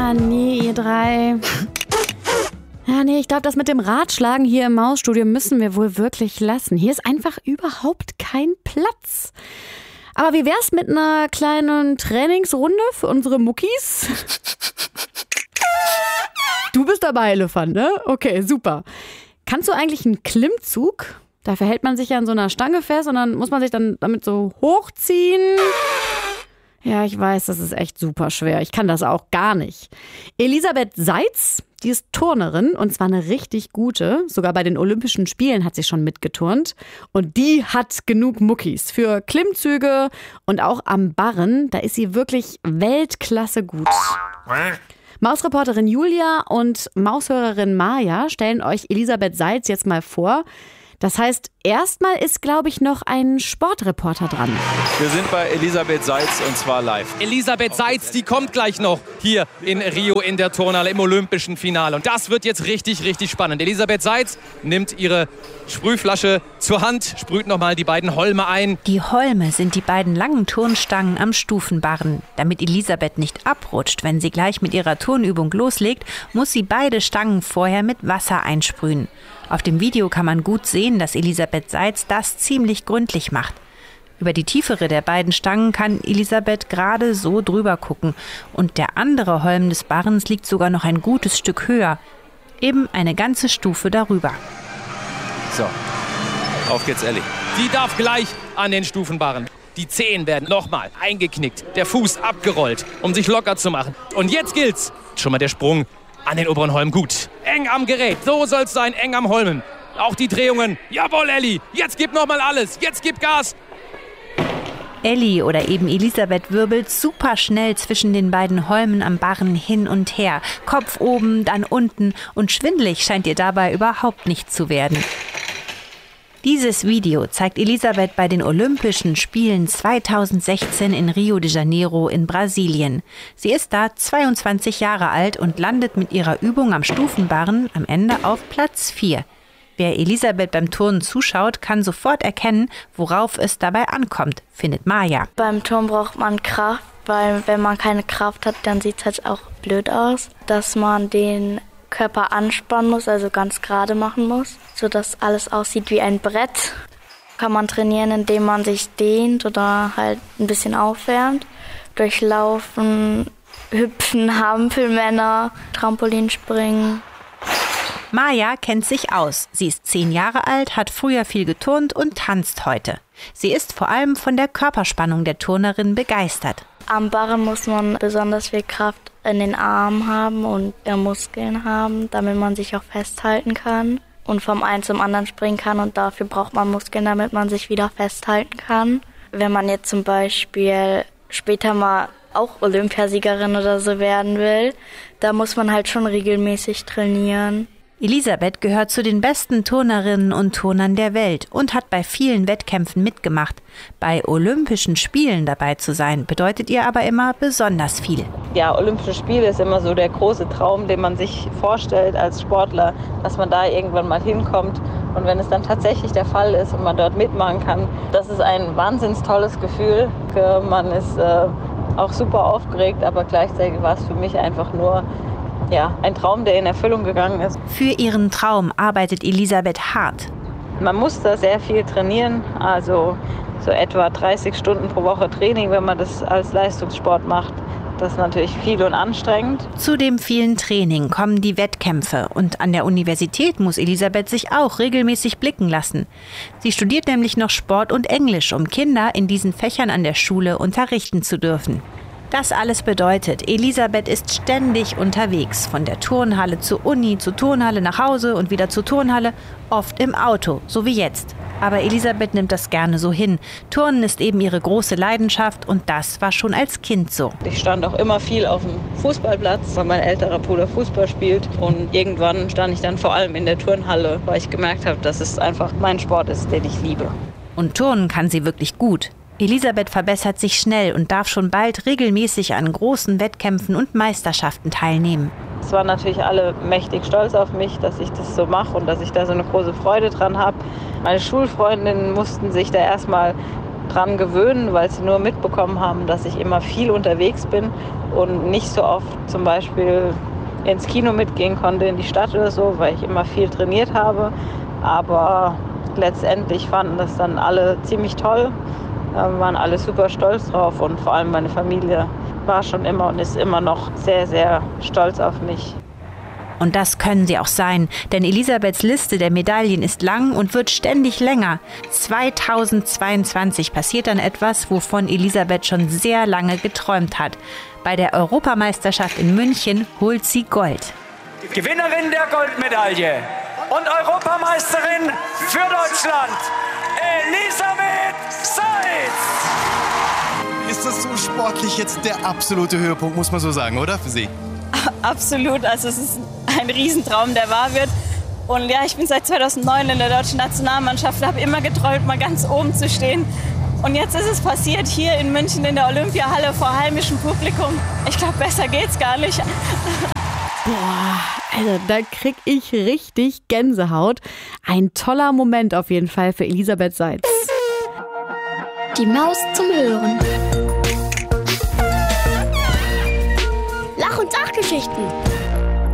Ah, nee, ihr drei. Ja, nee, ich glaube, das mit dem Ratschlagen hier im Mausstudio müssen wir wohl wirklich lassen. Hier ist einfach überhaupt kein Platz. Aber wie wär's mit einer kleinen Trainingsrunde für unsere Muckis? Du bist dabei, Elefant, ne? Okay, super. Kannst du eigentlich einen Klimmzug? Dafür hält man sich ja an so einer Stange fest und dann muss man sich dann damit so hochziehen. Ja, ich weiß, das ist echt super schwer. Ich kann das auch gar nicht. Elisabeth Seitz, die ist Turnerin und zwar eine richtig gute. Sogar bei den Olympischen Spielen hat sie schon mitgeturnt. Und die hat genug Muckis für Klimmzüge und auch am Barren. Da ist sie wirklich Weltklasse gut. Mausreporterin Julia und Maushörerin Maja stellen euch Elisabeth Seitz jetzt mal vor. Das heißt, erstmal ist, glaube ich, noch ein Sportreporter dran. Wir sind bei Elisabeth Seitz und zwar live. Elisabeth Seitz, die kommt gleich noch hier in Rio in der Turnhalle im Olympischen Finale. Und das wird jetzt richtig, richtig spannend. Elisabeth Seitz nimmt ihre Sprühflasche zur Hand, sprüht nochmal die beiden Holme ein. Die Holme sind die beiden langen Turnstangen am Stufenbarren. Damit Elisabeth nicht abrutscht, wenn sie gleich mit ihrer Turnübung loslegt, muss sie beide Stangen vorher mit Wasser einsprühen. Auf dem Video kann man gut sehen, dass Elisabeth Seitz das ziemlich gründlich macht. Über die tiefere der beiden Stangen kann Elisabeth gerade so drüber gucken. Und der andere Holm des Barrens liegt sogar noch ein gutes Stück höher. Eben eine ganze Stufe darüber. So, auf geht's, Elli. Die darf gleich an den Stufenbarren. Die Zehen werden nochmal eingeknickt, der Fuß abgerollt, um sich locker zu machen. Und jetzt gilt's. Schon mal der Sprung an den oberen Holm. Gut. Eng am Gerät. So soll's sein. Eng am Holmen. Auch die Drehungen. Jawohl, Elli. Jetzt gib nochmal alles. Jetzt gib Gas. Elli oder eben Elisabeth wirbelt super schnell zwischen den beiden Holmen am Barren hin und her. Kopf oben, dann unten. Und schwindelig scheint ihr dabei überhaupt nicht zu werden. Dieses Video zeigt Elisabeth bei den Olympischen Spielen 2016 in Rio de Janeiro in Brasilien. Sie ist da 22 Jahre alt und landet mit ihrer Übung am Stufenbarren am Ende auf Platz 4. Wer Elisabeth beim Turnen zuschaut, kann sofort erkennen, worauf es dabei ankommt, findet Maja. Beim Turnen braucht man Kraft, weil wenn man keine Kraft hat, dann sieht es halt auch blöd aus, dass man den Körper anspannen muss, also ganz gerade machen muss, sodass alles aussieht wie ein Brett. Kann man trainieren, indem man sich dehnt oder halt ein bisschen aufwärmt. Durchlaufen, Hüpfen, Hampelmänner, Trampolinspringen. Maja kennt sich aus. Sie ist 10 Jahre alt, hat früher viel geturnt und tanzt heute. Sie ist vor allem von der Körperspannung der Turnerin begeistert. Am Barren muss man besonders viel Kraft in den Armen haben und Muskeln haben, damit man sich auch festhalten kann und vom einen zum anderen springen kann. Und dafür braucht man Muskeln, damit man sich wieder festhalten kann. Wenn man jetzt zum Beispiel später mal auch Olympiasiegerin oder so werden will, da muss man halt schon regelmäßig trainieren. Elisabeth gehört zu den besten Turnerinnen und Turnern der Welt und hat bei vielen Wettkämpfen mitgemacht. Bei Olympischen Spielen dabei zu sein, bedeutet ihr aber immer besonders viel. Ja, Olympische Spiele ist immer so der große Traum, den man sich vorstellt als Sportler, dass man da irgendwann mal hinkommt. Und wenn es dann tatsächlich der Fall ist und man dort mitmachen kann, das ist ein wahnsinnig tolles Gefühl. Man ist auch super aufgeregt, aber gleichzeitig war es für mich einfach nur ein Traum, der in Erfüllung gegangen ist. Für ihren Traum arbeitet Elisabeth hart. Man muss da sehr viel trainieren, also so etwa 30 Stunden pro Woche Training, wenn man das als Leistungssport macht. Das ist natürlich viel und anstrengend. Zu dem vielen Training kommen die Wettkämpfe und an der Universität muss Elisabeth sich auch regelmäßig blicken lassen. Sie studiert nämlich noch Sport und Englisch, um Kinder in diesen Fächern an der Schule unterrichten zu dürfen. Das alles bedeutet, Elisabeth ist ständig unterwegs, von der Turnhalle zur Uni, zur Turnhalle nach Hause und wieder zur Turnhalle, oft im Auto, so wie jetzt. Aber Elisabeth nimmt das gerne so hin. Turnen ist eben ihre große Leidenschaft und das war schon als Kind so. Ich stand auch immer viel auf dem Fußballplatz, weil mein älterer Bruder Fußball spielt. Und irgendwann stand ich dann vor allem in der Turnhalle, weil ich gemerkt habe, dass es einfach mein Sport ist, den ich liebe. Und turnen kann sie wirklich gut. Elisabeth verbessert sich schnell und darf schon bald regelmäßig an großen Wettkämpfen und Meisterschaften teilnehmen. Es waren natürlich alle mächtig stolz auf mich, dass ich das so mache und dass ich da so eine große Freude dran habe. Meine Schulfreundinnen mussten sich da erstmal dran gewöhnen, weil sie nur mitbekommen haben, dass ich immer viel unterwegs bin und nicht so oft zum Beispiel ins Kino mitgehen konnte, in die Stadt oder so, weil ich immer viel trainiert habe. Aber letztendlich fanden das dann alle ziemlich toll, waren alle super stolz drauf und vor allem meine Familie war schon immer und ist immer noch sehr, sehr stolz auf mich. Und das können sie auch sein, denn Elisabeths Liste der Medaillen ist lang und wird ständig länger. 2022 passiert dann etwas, wovon Elisabeth schon sehr lange geträumt hat. Bei der Europameisterschaft in München holt sie Gold. Gewinnerin der Goldmedaille und Europameisterin für Deutschland, Elisabeth Seitz! Ist das so sportlich jetzt der absolute Höhepunkt, muss man so sagen, oder für Sie? Absolut, also es ist ein Riesentraum, der wahr wird. Und ja, ich bin seit 2009 in der deutschen Nationalmannschaft und habe immer geträumt, mal ganz oben zu stehen. Und jetzt ist es passiert, hier in München in der Olympiahalle vor heimischem Publikum. Ich glaube, besser geht's gar nicht. Boah, also da krieg ich richtig Gänsehaut. Ein toller Moment auf jeden Fall für Elisabeth Seitz. Die Maus zum Hören. Lach- und Sachgeschichten.